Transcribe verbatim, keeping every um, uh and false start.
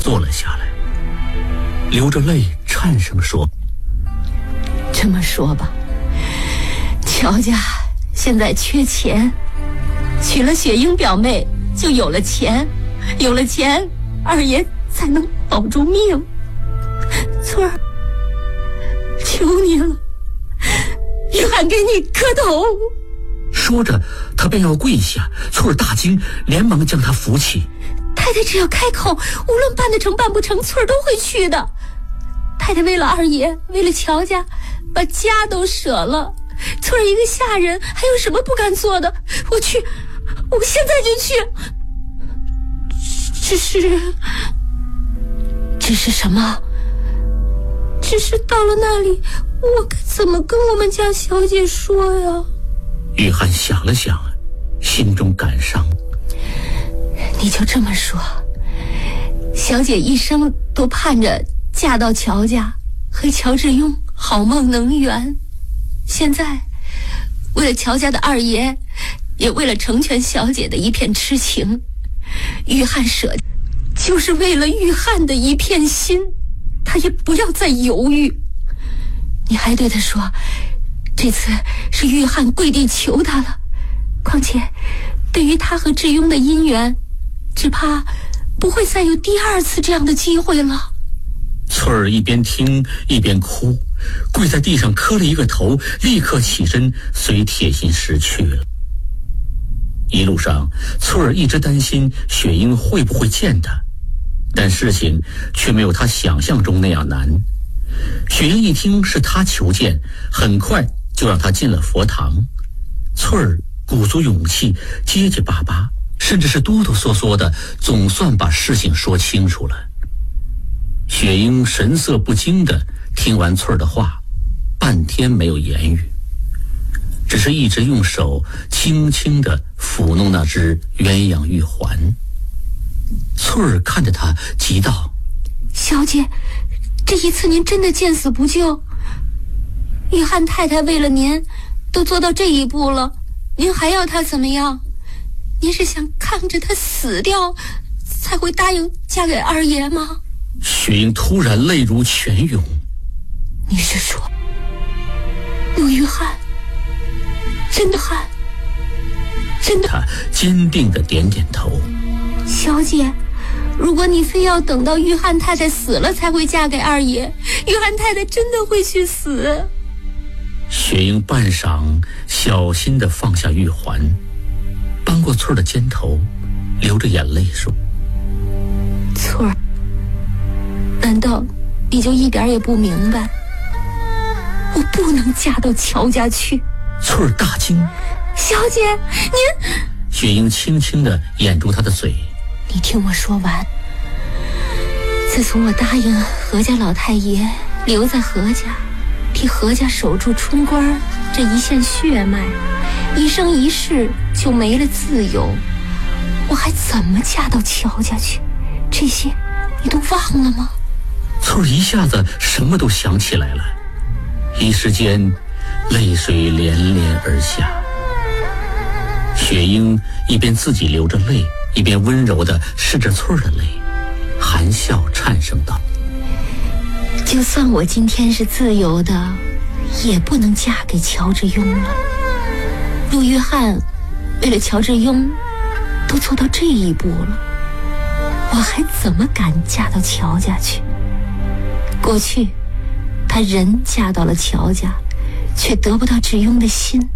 坐了下来，流着泪颤声说： 这么说吧，乔家现在缺钱，娶了雪英表妹就有了钱，有了钱二爷才能保住命。翠儿，求你了，玉涵给你磕头。 说着他便要跪下，翠儿大惊，连忙将他扶起。 太太只要开口，无论办得成办不成，翠儿都会去的。太太为了二爷，为了乔家，把家都舍了。翠儿一个下人，还有什么不敢做的？我去，我现在就去。只是，只是什么？只是到了那里，我该怎么跟我们家小姐说呀？ 玉涵想了想，心中感伤。 你就这么说，小姐一生都盼着嫁到乔家，和乔致庸好梦能圆。现在为了乔家的二爷，也为了成全小姐的一片痴情，玉涵舍就是为了玉涵的一片心，他也不要再犹豫。你还对他说，这次是玉涵跪地求他了，况且对于他和致庸的姻缘，只怕不会再有第二次这样的机会了。 翠儿一边听一边哭，跪在地上磕了一个头，立刻起身随铁心石去了。一路上翠儿一直担心雪英会不会见他，但事情却没有他想象中那样难。雪英一听是他求见，很快就让他进了佛堂。翠儿鼓足勇气，结结巴巴，甚至是哆哆嗦嗦的，总算把事情说清楚了。雪英神色不惊的听完翠儿的话，半天没有言语，只是一直用手轻轻地抚弄那只鸳鸯玉环。翠儿看着他急道： 小姐，这一次您真的见死不救？玉涵太太为了您都做到这一步了，您还要她怎么样？您是想看着她死掉才会答应嫁给二爷吗？ 雪英突然泪如泉涌。 你是说陆玉涵真的汉真的？ 他坚定地点点头。 小姐，如果你非要等到玉涵太太死了才会嫁给二爷，玉涵太太真的会去死。 雪英半晌小心地放下玉环，扳过翠儿的肩头，流着眼泪说： 翠儿，难道你就一点也不明白，我不能嫁到乔家去？ 翠儿大惊。 小姐，您…… 雪英轻轻地掩住她的嘴。 你听我说完。自从我答应何家老太爷留在何家，替何家守住春官这一线血脉，一生一世就没了自由，我还怎么嫁到乔家去？这些你都忘了吗？ 翠儿一下子什么都想起来了，一时间泪水连连而下。雪英一边自己流着泪，一边温柔地拭着翠儿的泪，含笑颤声道： 就算我今天是自由的，也不能嫁给乔致庸了。陆玉涵为了乔致庸都做到这一步了，我还怎么敢嫁到乔家去？过去她人嫁到了乔家，却得不到致庸的心。